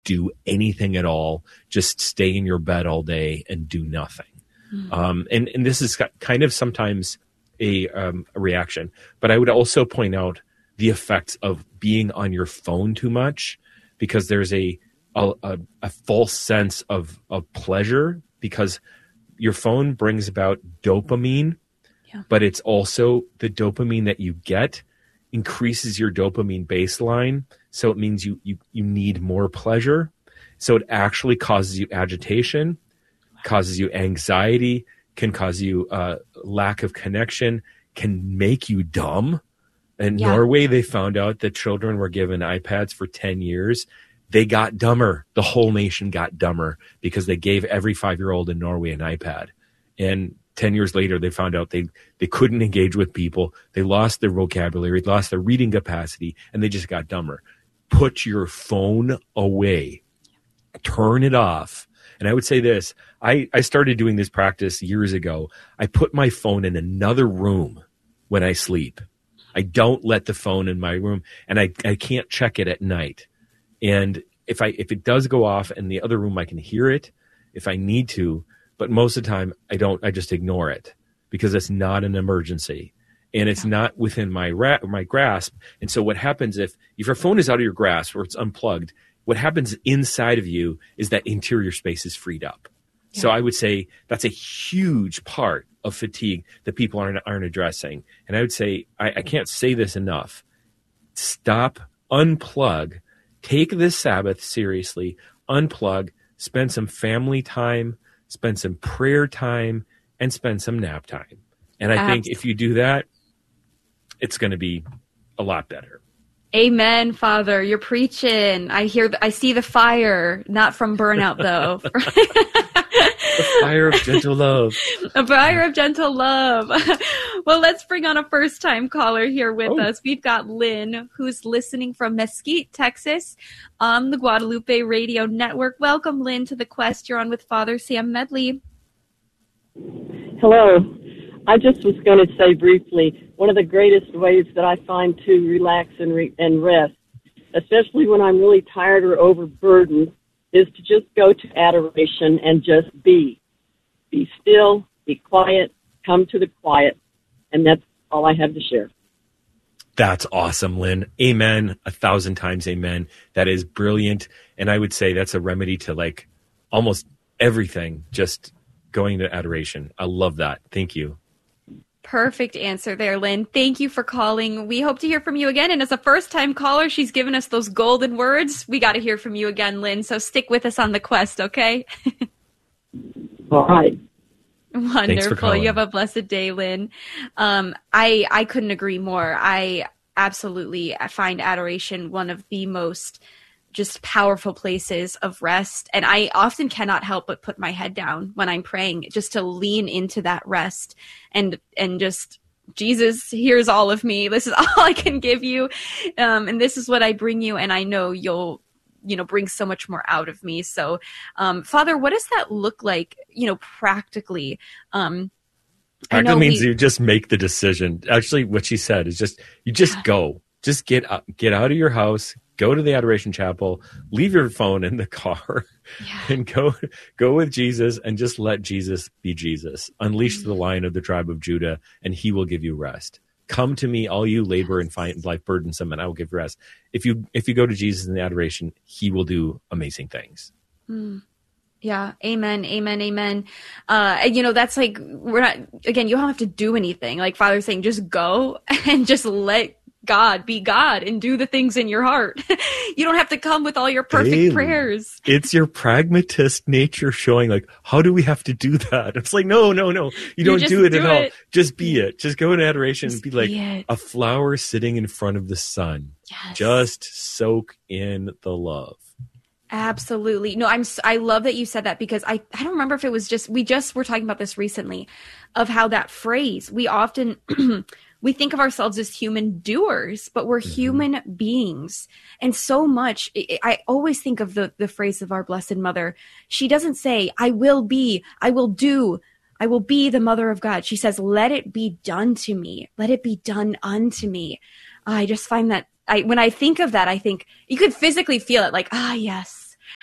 do anything at all, just stay in your bed all day and do nothing. And this is kind of sometimes a reaction, but I would also point out the effects of being on your phone too much, because there's a false sense of pleasure, because your phone brings about dopamine, but it's also the dopamine that you get increases your dopamine baseline. So it means you need more pleasure. So it actually causes you agitation, causes you anxiety, can cause you lack of connection, can make you dumb. In Norway, they found out that children were given iPads for 10 years. They got dumber. The whole nation got dumber because they gave every 5-year-old in Norway an iPad. And 10 years later, they found out they couldn't engage with people. They lost their vocabulary, lost their reading capacity, and they just got dumber. Put your phone away. Turn it off. And I would say this. I started doing this practice years ago. I put my phone in another room when I sleep. I don't let the phone in my room, and I can't check it at night. And if it does go off in the other room, I can hear it if I need to. But most of the time, I don't. I just ignore it because it's not an emergency, and it's not within my grasp. And so what happens if your phone is out of your grasp or it's unplugged, what happens inside of you is that interior space is freed up. Yeah. So I would say that's a huge part of fatigue that people aren't addressing. And I would say, I can't say this enough. Stop, unplug, take this Sabbath seriously, unplug, spend some family time, spend some prayer time, and spend some nap time. And I think if you do that, it's going to be a lot better. Amen, Father. You're preaching. I see the fire, not from burnout though. The fire of gentle love. A fire of gentle love. Well, let's bring on a first-time caller here with us. We've got Lynn, who's listening from Mesquite, Texas, on the Guadalupe Radio Network. Welcome, Lynn, to The Quest. You're on with Father Sam Medley. Hello. I just was going to say briefly, one of the greatest ways that I find to relax and rest, especially when I'm really tired or overburdened, is to just go to adoration and just be. Be still, be quiet, come to the quiet, and that's all I have to share. That's awesome, Lynn. Amen. 1,000 times amen. That is brilliant. And I would say that's a remedy to like almost everything, just going to adoration. I love that. Thank you. Perfect answer there, Lynn. Thank you for calling. We hope to hear from you again. And as a first-time caller, she's given us those golden words. We got to hear from you again, Lynn. So stick with us on The Quest, okay? All right. Wonderful. You have a blessed day, Lynn. I couldn't agree more. I find adoration one of the most just powerful places of rest. And I often cannot help but put my head down when I'm praying, just to lean into that rest and just, Jesus, here's all of me. This is all I can give you. And this is what I bring you. And I know you'll, bring so much more out of me. So, Father, what does that look like, practically? Practically means you just make the decision. Actually, what she said is you just go. Just get out of your house, go to the Adoration Chapel, leave your phone in the car, and go with Jesus, and just let Jesus be Jesus. Unleash the Lion of the tribe of Judah, and he will give you rest. Come to me, all you labor and find life burdensome, and I will give you rest. If you go to Jesus in the adoration, he will do amazing things. Yeah. Amen. Amen. Amen. That's like, you don't have to do anything. Like Father's saying, just go and just let God be God and do the things in your heart. You don't have to come with all your perfect prayers. It's your pragmatist nature showing like, how do we have to do that? It's like, no. You don't do it at all. Just be it. Just go in adoration and be like a flower sitting in front of the sun. Yes. Just soak in the love. Absolutely. No, I love that you said that, because I don't remember if it was we were talking about this recently, of how that phrase, we often, we think of ourselves as human doers, but we're human beings. And so much, I always think of the phrase of our Blessed Mother. She doesn't say, I will be, I will do, I will be the Mother of God. She says, let it be done to me. Let it be done unto me. I just find that when I think of that, I think you could physically feel it, like, yes,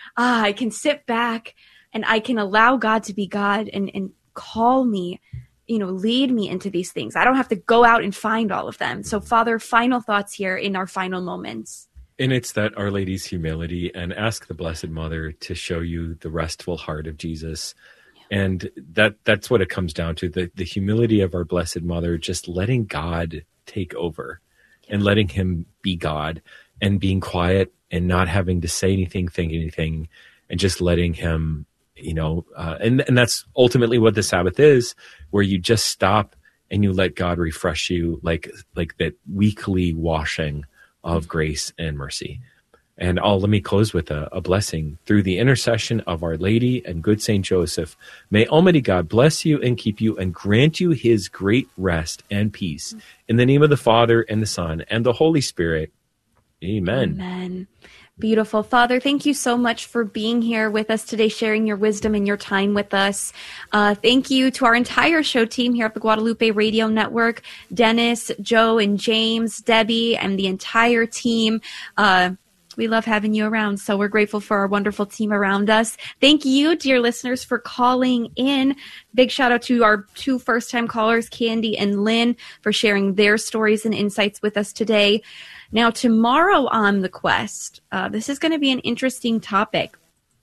I can sit back and I can allow God to be God and call me, lead me into these things. I don't have to go out and find all of them. So Father, final thoughts here in our final moments. And it's that Our Lady's humility, and ask the Blessed Mother to show you the restful heart of Jesus. Yeah. And that's what it comes down to, the humility of our Blessed Mother, just letting God take over and letting him be God and being quiet and not having to say anything, think anything, and just letting him, and that's ultimately what the Sabbath is, where you just stop and you let God refresh you like that weekly washing of grace and mercy. And let me close with a blessing. Through the intercession of Our Lady and good Saint Joseph, may Almighty God bless you and keep you and grant you his great rest and peace. In the name of the Father and the Son and the Holy Spirit. Amen. Amen. Beautiful. Father, thank you so much for being here with us today, sharing your wisdom and your time with us. Thank you to our entire show team here at the Guadalupe Radio Network, Dennis, Joe, and James, Debbie, and the entire team. We love having you around, so we're grateful for our wonderful team around us. Thank you, dear listeners, for calling in. Big shout out to our 2 first-time callers, Candy and Lynn, for sharing their stories and insights with us today. Now, tomorrow on The Quest, this is going to be an interesting topic,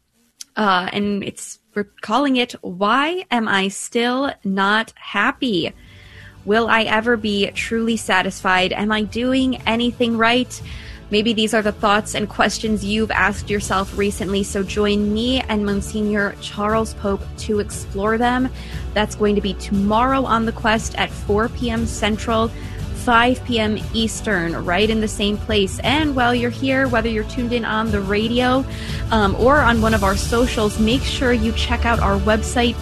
and we're calling it, Why Am I Still Not Happy? Will I ever be truly satisfied? Am I doing anything right? Maybe these are the thoughts and questions you've asked yourself recently, so join me and Monsignor Charles Pope to explore them. That's going to be tomorrow on The Quest at 4 p.m. Central, 5 p.m. Eastern, right in the same place. And while you're here, whether you're tuned in on the radio or on one of our socials, make sure you check out our website,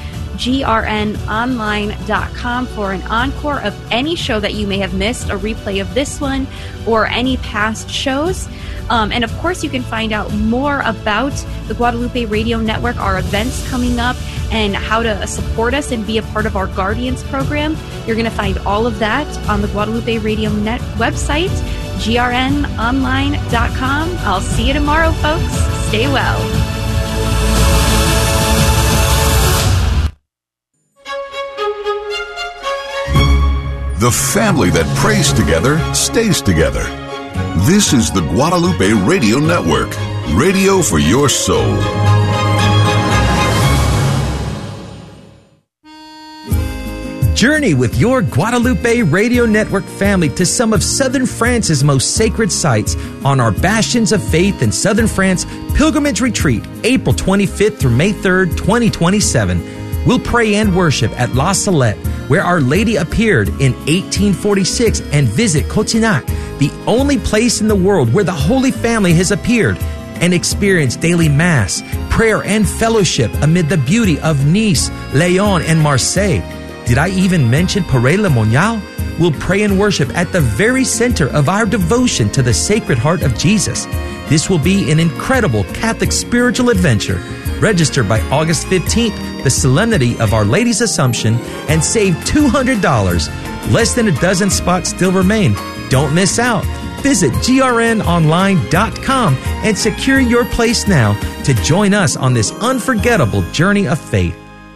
grnonline.com, for an encore of any show that you may have missed, a replay of this one or any past shows. And of course, you can find out more about the Guadalupe Radio Network, our events coming up, and how to support us and be a part of our Guardians program. You're going to find all of that on the Guadalupe Radio Net website, grnonline.com. I'll see you tomorrow, folks. Stay well. The family that prays together stays together. This is the Guadalupe Radio Network, radio for your soul. Journey with your Guadalupe Radio Network family to some of Southern France's most sacred sites on our Bastions of Faith in Southern France Pilgrimage Retreat, April 25th through May 3rd, 2027. We'll pray and worship at La Salette, where Our Lady appeared in 1846, and visit Cotignac, the only place in the world where the Holy Family has appeared, and experience daily Mass, prayer, and fellowship amid the beauty of Nice, Lyon, and Marseille. Did I even mention Paray-le-Monial? We'll pray and worship at the very center of our devotion to the Sacred Heart of Jesus. This will be an incredible Catholic spiritual adventure. Register by August 15th, the Solemnity of Our Lady's Assumption, and save $200. Less than a dozen spots still remain. Don't miss out. Visit grnonline.com and secure your place now to join us on this unforgettable journey of faith.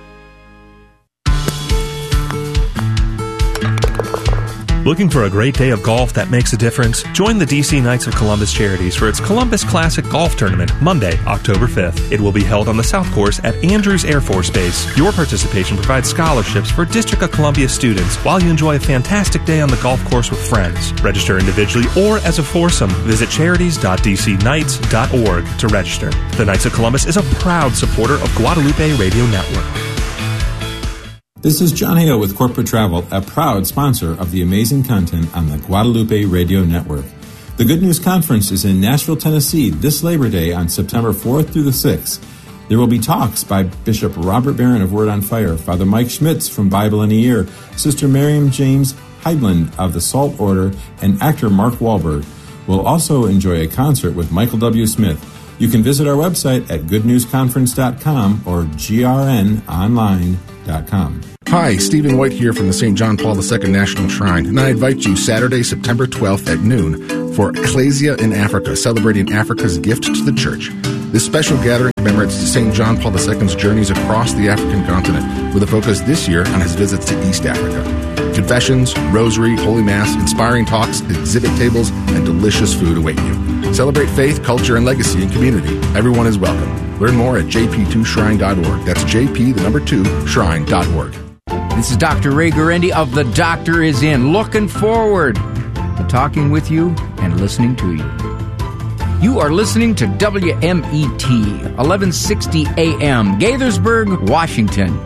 Looking for a great day of golf that makes a difference? Join the DC Knights of Columbus Charities for its Columbus Classic Golf Tournament, Monday, October 5th. It will be held on the South Course at Andrews Air Force Base. Your participation provides scholarships for District of Columbia students while you enjoy a fantastic day on the golf course with friends. Register individually or as a foursome. Visit charities.dcknights.org to register. The Knights of Columbus is a proud supporter of Guadalupe Radio Network. This is John Hale with Corporate Travel, a proud sponsor of the amazing content on the Guadalupe Radio Network. The Good News Conference is in Nashville, Tennessee this Labor Day on September 4th through the 6th. There will be talks by Bishop Robert Barron of Word on Fire, Father Mike Schmitz from Bible in a Year, Sister Miriam James Heidland of the Salt Order, and actor Mark Wahlberg. We'll also enjoy a concert with Michael W. Smith. You can visit our website at goodnewsconference.com or grnonline.com. Hi, Stephen White here from the St. John Paul II National Shrine, and I invite you Saturday, September 12th at noon for Ecclesia in Africa, celebrating Africa's gift to the Church. This special gathering commemorates St. John Paul II's journeys across the African continent, with a focus this year on his visits to East Africa. Confessions, rosary, Holy Mass, inspiring talks, exhibit tables, and delicious food await you. Celebrate faith, culture, and legacy in community. Everyone is welcome. Learn more at jp2shrine.org. That's jp2shrine.org. This is Dr. Ray Guarendi of The Doctor Is In, looking forward to talking with you and listening to you. You are listening to WMET, 1160 AM, Gaithersburg, Washington.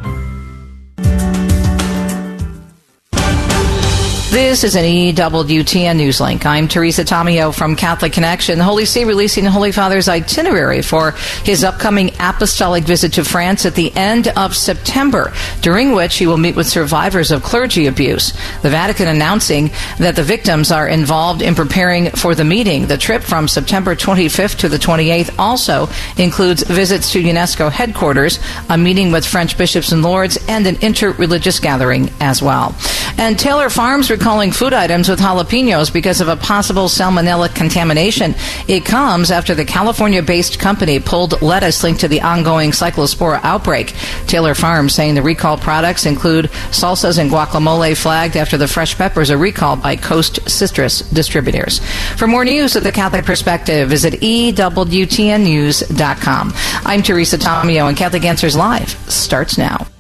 This is an EWTN Newslink. I'm Teresa Tomeo from Catholic Connection. The Holy See releasing the Holy Father's itinerary for his upcoming apostolic visit to France at the end of September, during which he will meet with survivors of clergy abuse. The Vatican announcing that the victims are involved in preparing for the meeting. The trip from September 25th to the 28th also includes visits to UNESCO headquarters, a meeting with French bishops and lords, and an interreligious gathering as well. And Taylor Farms recalling food items with jalapenos because of a possible salmonella contamination. It comes after the California-based company pulled lettuce linked to the ongoing cyclospora outbreak. Taylor Farms saying the recalled products include salsas and guacamole flagged after the fresh peppers are recalled by Coast Citrus distributors. For more news of the Catholic Perspective, visit EWTNnews.com. I'm Teresa Tomeo, and Catholic Answers Live starts now.